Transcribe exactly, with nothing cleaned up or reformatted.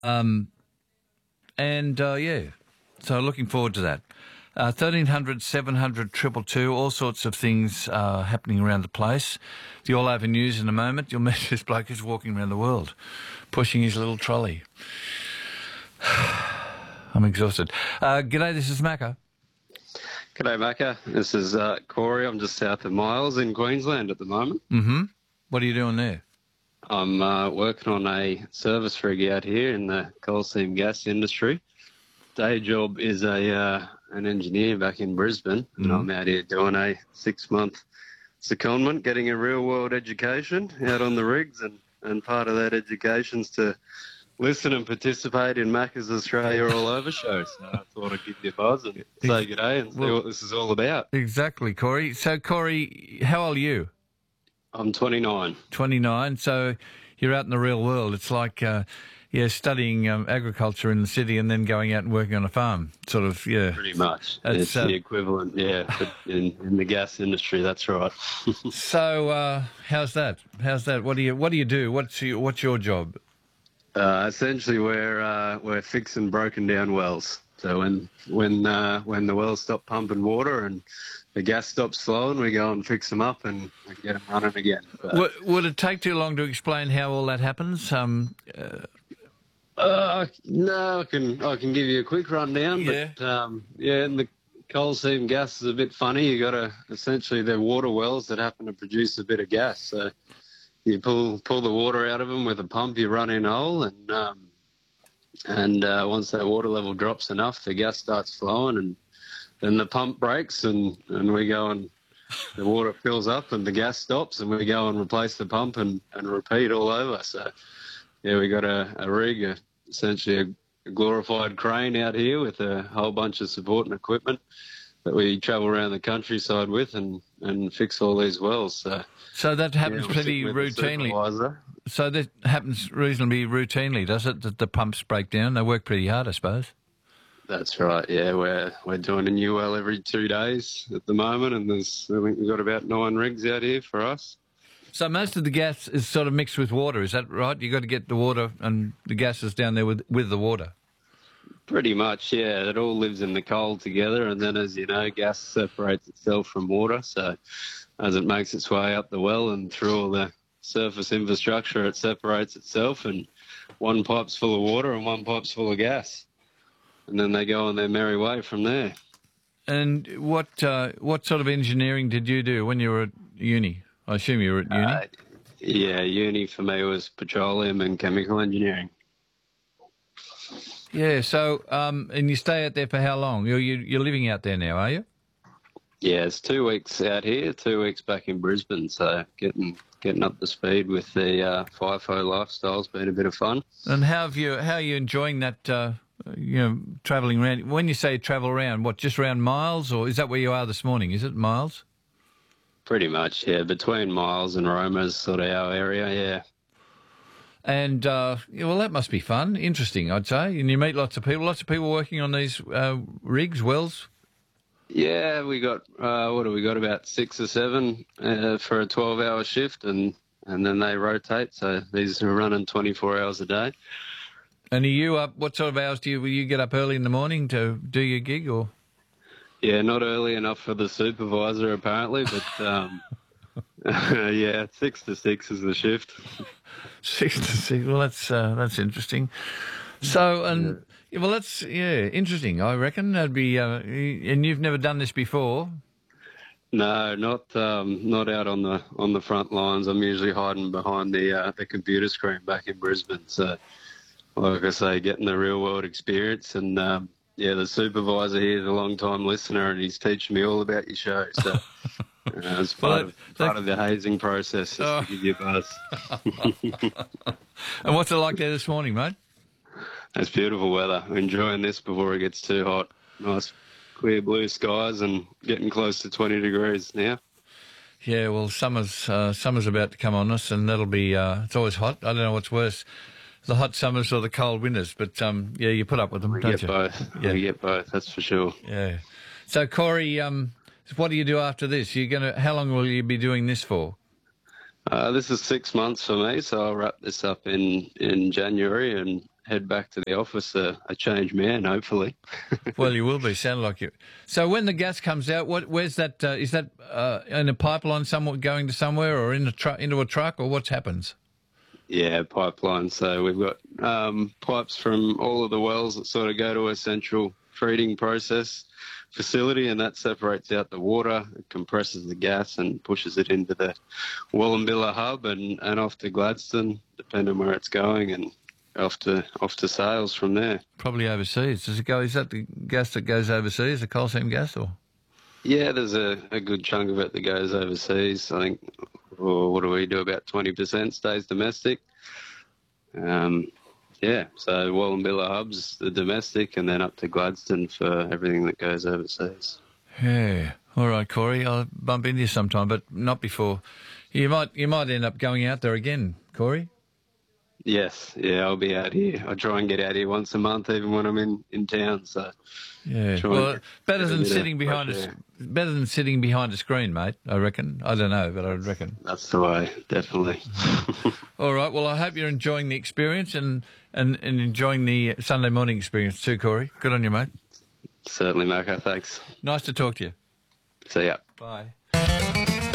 Um, and, uh, yeah, so looking forward to that. Uh, thirteen hundred, seven hundred, two two two, all sorts of things uh, happening around the place. The All Over News in a moment. You'll meet this bloke who's walking around the world, pushing his little trolley. I'm exhausted. Uh, g'day, this is Macca. G'day, Macca. This is uh, Corey. I'm just south of Miles in Queensland at the moment. Mm-hmm. What are you doing there? I'm uh, working on a service rig out here in the coal seam gas industry. Day job is a uh, an engineer back in Brisbane, and Mm-hmm. I'm out here doing a six-month secondment, getting a real-world education out on the rigs, and, and part of that education's to listen and participate in Macca's Australia All Over show. So I thought I'd give you a buzz and say g'day and see Well, what this is all about. Exactly, Corey. So, Corey, how old are you? I'm twenty-nine. twenty-nine. So you're out in the real world. It's like, uh, yeah, studying um, agriculture in the city and then going out and working on a farm. Sort of, yeah. Pretty much. That's, It's uh, the equivalent, yeah, but in, in the gas industry, that's right. So, uh, how's that? How's that? What do you What do you do? What's your What's your job? uh, essentially, we're uh, we're fixing broken down wells. So when when uh, when the wells stop pumping water and the gas stops flowing, we go and fix them up and, and get them running again. But, Would, would it take too long to explain how all that happens? Um, uh, uh, no, I can I can give you a quick rundown. Yeah. But um, yeah, and the coal seam gas is a bit funny. You got to essentially they're water wells that happen to produce a bit of gas. So you pull pull the water out of them with a pump. You run in a hole, and um, and uh, once that water level drops enough, the gas starts flowing, and then the pump breaks, and, and we go and the water fills up, and the gas stops, and we go and replace the pump and, and repeat all over. So yeah, we got a, a rig, a, essentially a, a glorified crane out here with a whole bunch of support and equipment that we travel around the countryside with and, and fix all these wells. So, so that happens yeah, we're pretty sitting with the routinely. supervisor. So that happens reasonably routinely, does it? That the pumps break down. They work pretty hard, I suppose. That's right. Yeah, we're we're doing a new well every two days at the moment, and there's I think we've got about nine rigs out here for us. So most of the gas is sort of mixed with water. Is that right? You got to get the water and the gases down there with with the water. Pretty much, yeah. It all lives in the coal together, and then, as you know, gas separates itself from water. So as it makes its way up the well and through all the surface infrastructure, it separates itself, and one pipe's full of water and one pipe's full of gas. And then they go on their merry way from there. And what uh, what sort of engineering did you do when you were at uni? I assume you were at uni. Uh, yeah, uni for me was petroleum and chemical engineering. Yeah. So, um, and you stay out there for how long? You're you, you're living out there now, are you? Yeah, it's two weeks out here, two weeks back in Brisbane. So getting getting up to speed with the uh, FIFO lifestyle's been a bit of fun. And how have you how are you enjoying that? Uh, you know, travelling around. When you say travel around, what, just around Miles, or is that where you are this morning? Is it Miles? Pretty much, yeah. Between Miles and Roma's sort of our area, yeah. And, uh, yeah, well, that must be fun. Interesting, I'd say. And you meet lots of people, lots of people working on these uh, rigs, wells. Yeah, we got, uh, what have we got, about six or seven uh, for a twelve-hour shift, and, and then they rotate. So these are running twenty-four hours a day. And are you up, what sort of hours do you, will you get up early in the morning to do your gig, or? Yeah, not early enough for the supervisor, apparently, but, um, yeah, six to six is the shift. Six to six, well, that's, uh, that's interesting. So, and, yeah, well, that's, yeah, interesting, I reckon. That'd be, uh, and you've never done this before? No, not um, not out on the on the front lines. I'm usually hiding behind the uh, the computer screen back in Brisbane. So, like I say, getting the real world experience, and um, yeah, the supervisor here is a long time listener, and he's teaching me all about your show. So, uh, it's part Well, of that- part of the hazing process, just Oh. to give you a buzz. And what's it like there this morning, mate? It's beautiful weather. Enjoying this before it gets too hot. Nice clear blue skies and getting close to twenty degrees now. Yeah, well, summer's uh, summer's about to come on us, and that'll be. Uh, it's always hot. I don't know what's worse, the hot summers or the cold winters. But um, yeah, you put up with them, We don't get you? both. Yeah. We get both. That's for sure. Yeah. So, Corey, um, what do you do after this? You're gonna. How long will you be doing this for? Uh, this is six months for me, so I'll wrap this up in in January and head back to the office a, a changed man, hopefully. Well, you will be. Sound like you. So when the gas comes out, what? Where's that? Uh, is that uh, in a pipeline, somewhat going to somewhere, or in a tru- into a truck, or what happens? Yeah, pipeline. So we've got um, pipes from all of the wells that sort of go to a central treating process facility, and that separates out the water, it compresses the gas and pushes it into the Wallumbilla hub and, and off to Gladstone, depending where it's going, and off to off to sales from there. Probably overseas. Does it go? Is that the gas that goes overseas, the coal seam gas, or? Yeah, there's a, a good chunk of it that goes overseas. I think, well, what do we do? About twenty percent stays domestic. Um, yeah, so Wallumbilla hub's the domestic, and then up to Gladstone for everything that goes overseas. Yeah. All right, Corey. I'll bump into you sometime, but not before. You might you might end up going out there again, Corey. Yes, yeah, I'll be out here. I try and get out here once a month, even when I'm in, in town. So yeah, well, better than sitting behind a better than sitting behind a screen, mate. I reckon. I don't know, but I reckon that's the way, definitely. All right. Well, I hope you're enjoying the experience and, and, and enjoying the Sunday morning experience too, Corey. Good on you, mate. Certainly, Marco. Thanks. Nice to talk to you. See ya. Bye.